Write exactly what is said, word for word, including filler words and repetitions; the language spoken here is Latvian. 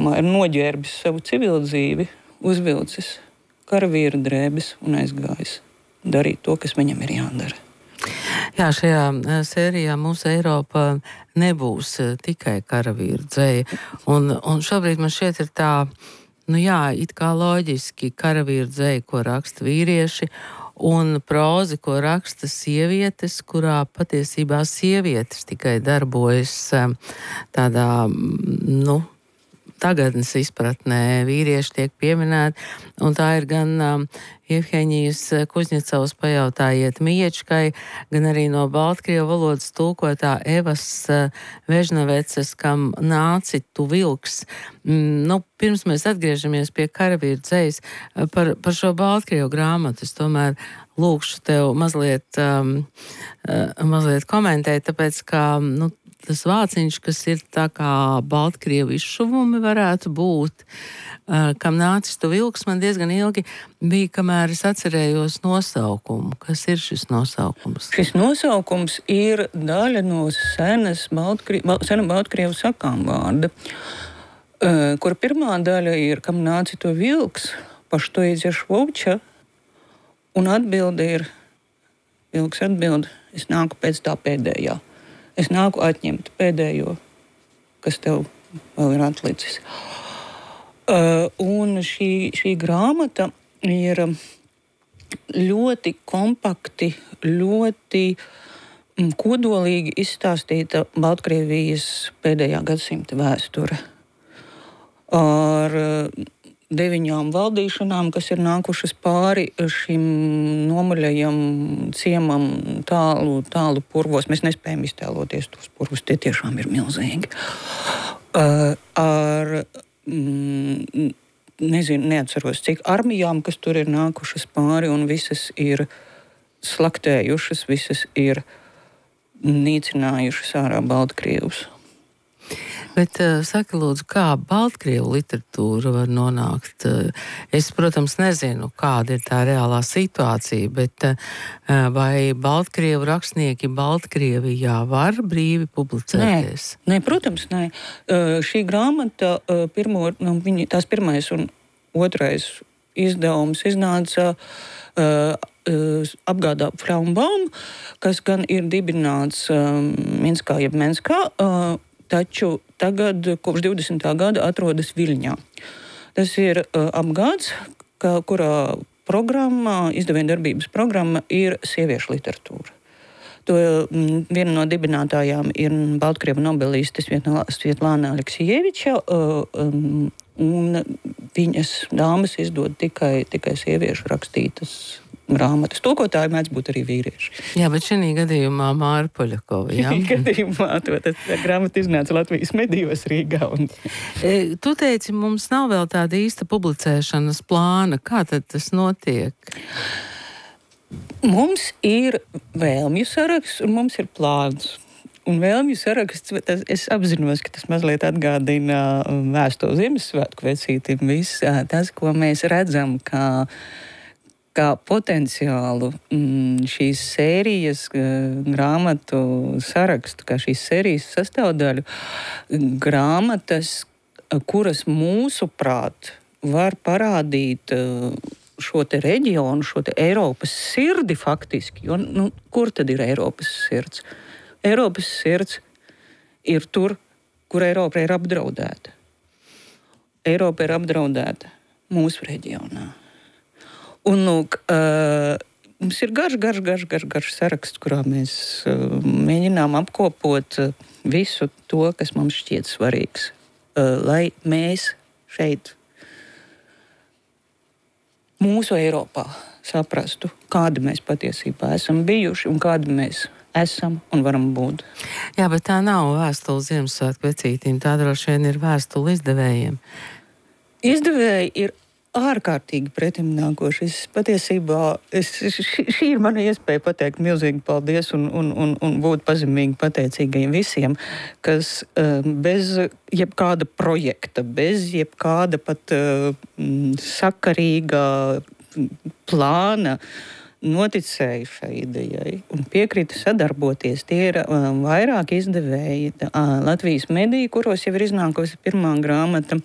sākumā ir noģērbis savu civildzīvi, uzvilcis karavīra drēbes un aizgājis darīt to, kas viņam ir jādara. Jā, šajā sērijā mūsu Eiropa nebūs tikai karavīru dzeja. Un, un šobrīd man šķiet ir tā, nu jā, it kā loģiski karavīru dzeja, ko raksta vīrieši, un prozi, ko raksta sievietes, kurā patiesībā sievietes tikai darbojas tādā, nu, tagadnes izpratnē, vīrieši tiek pieminēti, un tā ir gan um, Jevheņijas Kuznecovas pajautājiet Miečkai, gan arī no Baltkrievu valodas tulkotā Evas uh, Vežnaveces, kam nāci tu vilks. Mm, nu, pirms mēs atgriežamies pie karavīru dzejas, uh, par, par šo Baltkrievu grāmatu, es tomēr lūkšu tev mazliet, um, uh, mazliet komentēt, tāpēc, ka, nu, tas vāciņš, kas ir tā kā Baltkrievu izšuvumi varētu būt, uh, kam nācis tu vilks, man diezgan ilgi bija, kamēr es atcerējos nosaukumu. Kas ir šis nosaukums? Šis nosaukums ir daļa no senas Baltkrie, sena Baltkrievu sakām vārda, uh, kura pirmā daļa ir, kam nāci tu vilks, pašto izieš volča, un atbilde ir, vilks atbild, es nāku pēc tā pēdējā. Es nāku atņemt pēdējo, kas tev vēl ir atlicis. Uh, un šī, šī grāmata ir ļoti kompakti, ļoti mm, kodolīgi izstāstīta Baltkrievijas pēdējā gadsimta vēsture. Ar uh, deviņām valdīšanām, kas ir nākušas pāri šim nomaļajam ciemam tālu, tālu purvos. Mēs nespējam iztēloties tos purvus, tie tiešām ir milzīgi. Uh, ar, mm, nezinu, neatceros, cik armijām, kas tur ir nākušas pāri, un visas ir slaktējušas, visas ir nīcinājušas ārā Baltkrievus. Bet uh, saka, lūdzu, kā Baltkrievu literatūra var nonākt? Uh, es, protams, nezinu, kāda ir tā reālā situācija, bet uh, vai Baltkrievu rakstnieki Baltkrievijā var brīvi publicēties? Nē, nē, protams, nē. Uh, šī grāmata, uh, pirmo, nu, viņi, tās pirmais un otrais izdevums iznāca uh, uh, apgādā Fraumbaum, kas gan ir dibināts uh, Minskā jeb Menskā, uh, taču tagad, kopš divdesmitā gada, atrodas Viļņā. Tas ir uh, apgāds, ka, kurā programma, izdevienu darbības programma ir sieviešu literatūra. To mm, viena no dibinātājām ir Baltkrievu nobeliste Svietlāna Aleksijeviča, uh, um, un viņas dāmas izdod tikai, tikai sieviešu rakstītas grāmatas. Tulkotāji mēdz būt arī vīrieši. Jā, bet šī gadījumā Māra Poļakova, jā? Šī gadījumā to, tas, tā grāmata iznāca Latvijas medijos Rīgā. Un... E, tu teici, mums nav vēl tāda īsta publicēšanas plāna. Kā tad tas notiek? Mums ir vēlmju saraksts un mums ir plāns. Un vēlmju saraksts, tas, es apzinos, ka tas mazliet atgādina vēstuli Ziemassvētku vecītim. Viss tas, ko mēs redzam, kā kā potenciālu mm, šīs sērijas grāmatu sarakstu, kā šīs sērijas sastāvdaļu, grāmatas, kuras mūsuprāt var parādīt šo te reģionu, šo te Eiropas sirdi faktiski, jo nu, kur tad ir Eiropas sirds? Eiropas sirds ir tur, kur Eiropa ir apdraudēta. Eiropa ir apdraudēta mūsu reģionā. Un, lūk, uh, mums ir garš, garš, garš, garš, garš saraksts, kurā mēs uh, mēģinām apkopot uh, visu to, kas mums šķiet svarīgs, uh, lai mēs šeit, mūsu Eiropā, saprastu, kādi mēs patiesībā esam bijuši un kādi mēs esam un varam būt. Jā, bet tā nav vēstule Ziemassvētku vecītīm, tā droši vien ir vēstule izdevējiem. Izdevēji ir ārkārtīgi pretimnākoši. Es patiesībā, es, šī, šī ir mana iespēja pateikt milzīgi paldies un, un, un, un būt pazemīgi pateicīgajiem visiem, kas uh, bez jebkāda projekta, bez jebkāda pat uh, sakarīga plāna noticēja šai idejai un piekrita sadarboties. Tie ir uh, vairāk izdevēji uh, Latvijas mediji, kuros jau ir iznākusi pirmā grāmata